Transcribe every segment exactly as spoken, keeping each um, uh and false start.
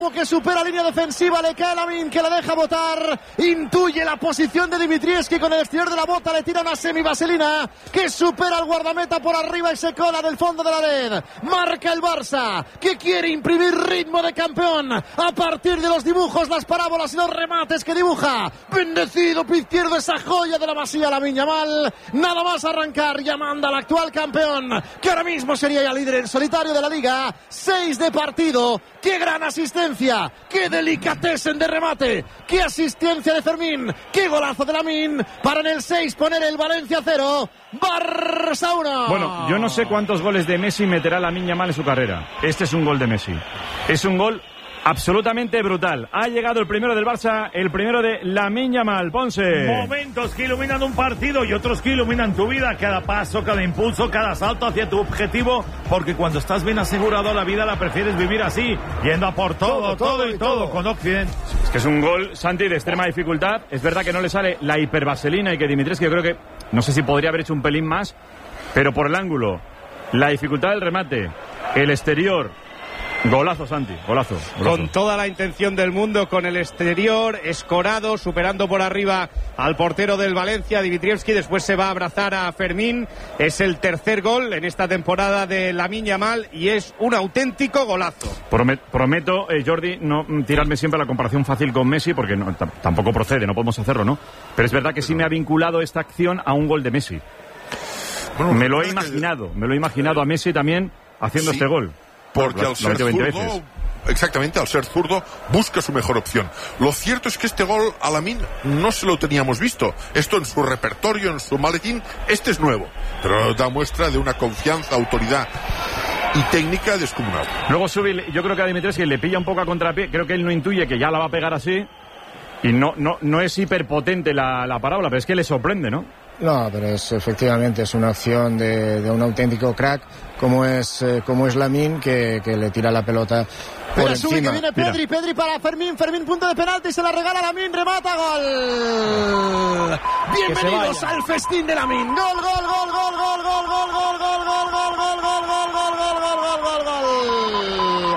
que supera línea defensiva, le cae Lamin, que le deja botar, intuye la posición de Dimitrievski con el exterior de la bota, le tira una semivaselina que supera al guardameta por arriba y se cola del fondo de la red. Marca el Barça, que quiere imprimir ritmo de campeón a partir de los dibujos, las parábolas y los remates que dibuja. Bendecido pie izquierdo, esa joya de la Masía, Lamine Yamal. Nada más arrancar, ya manda al actual campeón, que ahora mismo sería ya líder en solitario de la Liga. Seis de partido, qué gran asistencia. ¡Qué delicatessen de remate! ¡Qué asistencia de Fermín! ¡Qué golazo de Lamin! Para en el seis poner el Valencia cero, Barça uno. Bueno, yo no sé cuántos goles de Messi meterá Lamine Yamal en su carrera. Este es un gol de Messi. Es un gol absolutamente brutal. Ha llegado el primero del Barça, el primero de Lamine Yamal. Ponce. Momentos que iluminan un partido y otros que iluminan tu vida. Cada paso, cada impulso, cada salto hacia tu objetivo. Porque cuando estás bien asegurado, la vida la prefieres vivir así, yendo a por todo, todo, todo y todo, todo con Occident. Es que es un gol, Santi, de extrema dificultad. Es verdad que no le sale la hipervaselina y que Dimitrievski, yo creo que, no sé si podría haber hecho un pelín más, pero por el ángulo, la dificultad del remate, el exterior. Golazo, Santi, golazo, golazo. Con toda la intención del mundo, con el exterior, escorado, superando por arriba al portero del Valencia, Dimitrievski. Después se va a abrazar a Fermín. Es el tercer gol en esta temporada de Lamine Yamal y es un auténtico golazo. Promet, prometo, eh, Jordi, no tirarme siempre la comparación fácil con Messi, porque no, t- tampoco procede, no podemos hacerlo, ¿no? Pero es verdad que sí me ha vinculado esta acción a un gol de Messi. Bueno, me lo he imaginado, que... me lo he imaginado a Messi también haciendo sí. este gol. Porque al ser zurdo, exactamente, al ser zurdo, busca su mejor opción. Lo cierto es que este gol a Lamine no se lo teníamos visto. Esto en su repertorio, en su maletín, este es nuevo. Pero da muestra de una confianza, autoridad y técnica descomunal. Luego sube, yo creo que a Dimitrievski le pilla un poco a contrapié. Creo que él no intuye que ya la va a pegar así. Y no, no, no es hiperpotente la, la parábola, pero es que le sorprende, ¿no? No, pero es efectivamente es una acción de, de un auténtico crack como es eh, como es Lamine que, que le tira la pelota por Mira, encima. Sube, que viene Pedri, Mira. Pedri para Fermín, Fermín punto de penalti, se la regala Lamine, remata, gol. Bienvenidos al festín de Lamine. Gol, gol, gol, gol, gol, gol, gol, gol, gol, gol, gol, gol, gol, gol, gol, gol, gol, gol, gol,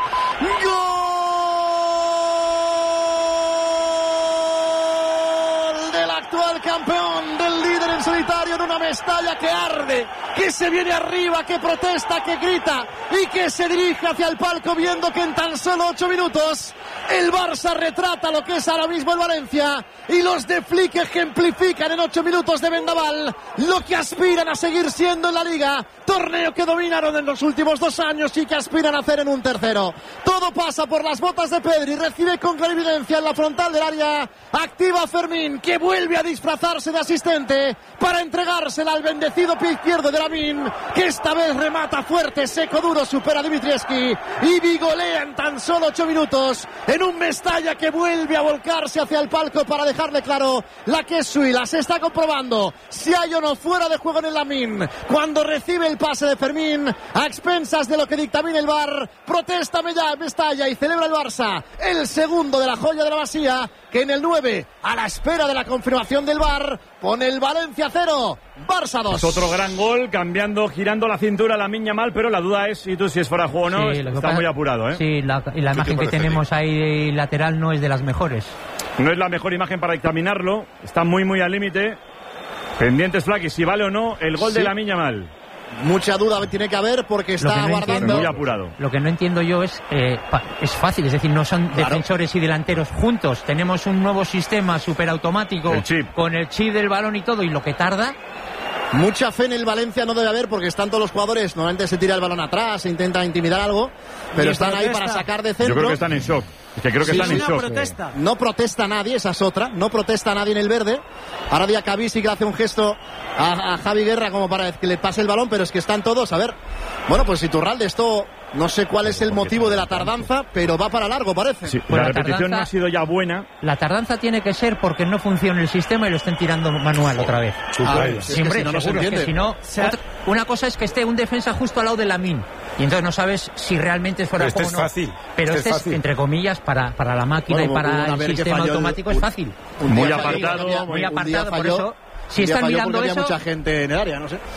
gol del actual campeón, del líder en solitario, en una Mestalla que arde, que se viene arriba, que protesta, que grita y que se dirige hacia el palco viendo que en tan solo ocho minutos el Barça retrata lo que es ahora mismo el Valencia y los de Flick ejemplifican en ocho minutos de vendaval lo que aspiran a seguir siendo en la Liga, torneo que dominaron en los últimos dos años y que aspiran a hacer en un tercero. Todo pasa por las botas de Pedri, recibe con clarividencia en la frontal del área, activa Fermín, que vuelve a disfrazarse de asistente para entregársela al bendecido pie izquierdo de Lamine, que esta vez remata fuerte, seco, duro, supera a Dimitrievski y vigolea en tan solo ocho minutos en un Mestalla que vuelve a volcarse hacia el palco para dejarle claro la que es suya. Se está comprobando si hay o no fuera de juego en el Lamine cuando recibe el pase de Fermín a expensas de lo que dictamina el V A R. Protesta Mestalla y celebra el Barça el segundo de la joya de la Masía, que en el nueve, a la espera de la confirmación del V A R, pone el Valencia cero, Barça dos. Es otro gran gol, cambiando, girando la cintura Lamine Yamal, pero la duda es, ¿y tú si es fuera de juego o no? Sí, está pasa, muy apurado, ¿eh? Sí, la, y la imagen que tenemos ahí lateral no es de las mejores. No es la mejor imagen para dictaminarlo, está muy, muy al límite. Pendientes, Flaky, si vale o no el gol sí. de Lamine Yamal. Mucha duda tiene que haber porque está no guardando. Entiendo, muy apurado. Lo que no entiendo yo es, eh, es fácil, es decir, no son claro. defensores y delanteros juntos. Tenemos un nuevo sistema superautomático el chip. con el chip del balón y todo, y lo que tarda. Mucha fe en el Valencia no debe haber porque están todos los jugadores, normalmente se tira el balón atrás, se intenta intimidar algo, pero están protesta. ahí para sacar de centro. Yo creo que están en shock. Es que creo que sí, están en shock. Protesta. No protesta nadie, esa es otra. No protesta nadie en el verde. Ahora Diacabí que le hace un gesto a, a Javi Guerra como para que le pase el balón, pero es que están todos, a ver. Bueno, pues Iturralde, esto no sé cuál es el motivo de la tardanza, pero va para largo, parece. Sí, pues la, la repetición tardanza, no ha sido ya buena. La tardanza tiene que ser porque no funciona el sistema y lo estén tirando manual otra vez. Ah, es Siempre, que si no, seguro, no es que si no, otra, una cosa es que esté un defensa justo al lado de Lamine y entonces no sabes si realmente es fuera de juego o no. Fácil. Pero este, este es, fácil. entre comillas, para, para la máquina bueno, y para el sistema automático el, es fácil. Un muy apartado, muy apartado, falló, por eso. Si están mirando había eso, mucha gente en el área, no sé.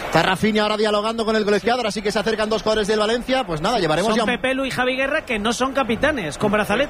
Está Rafinha ahora dialogando con el colegiado, así que se acercan dos jugadores del Valencia. Pues nada, llevaremos son ya... Pepe Lu y Javi Guerra, que no son capitanes, con brazalete.